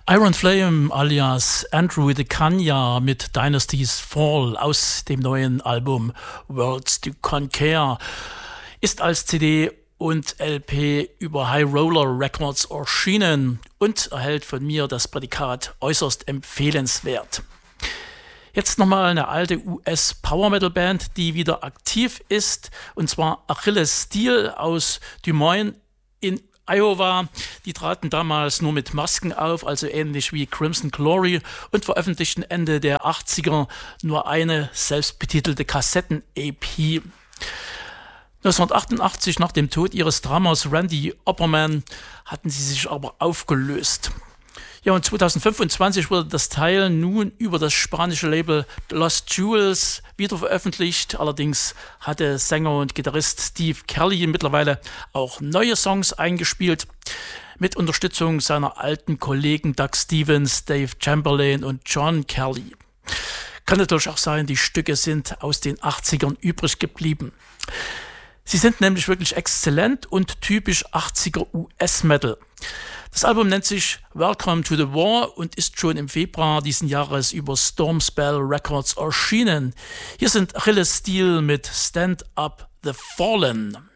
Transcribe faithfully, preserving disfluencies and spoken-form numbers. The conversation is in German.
Iron Flame alias Andrew de Cagna mit Dynasty's Fall aus dem neuen Album Worlds to Conquer ist als C D und L P über High Roller Records erschienen und erhält von mir das Prädikat äußerst empfehlenswert. Jetzt nochmal eine alte U S-Power-Metal-Band, die wieder aktiv ist, und zwar Achilles Steel aus Des Moines in Iowa. Die traten damals nur mit Masken auf, also ähnlich wie Crimson Glory, und veröffentlichten Ende der achtziger nur eine selbstbetitelte Kassetten-E P. neunzehnhundertachtundachtzig, nach dem Tod ihres Drummers Randy Opperman, hatten sie sich aber aufgelöst. Ja, und zweitausendfünfundzwanzig wurde das Teil nun über das spanische Label Lost Jewels wieder veröffentlicht. Allerdings hatte Sänger und Gitarrist Steve Kelly mittlerweile auch neue Songs eingespielt, mit Unterstützung seiner alten Kollegen Doug Stevens, Dave Chamberlain und John Kelly. Kann natürlich auch sein, die Stücke sind aus den achtzigern übrig geblieben. Sie sind nämlich wirklich exzellent und typisch achtziger U S-Metal. Das Album nennt sich Welcome to the War und ist schon im Februar diesen Jahres über Stormspell Records erschienen. Hier sind Achilles Steel mit Stand Up the Fallen.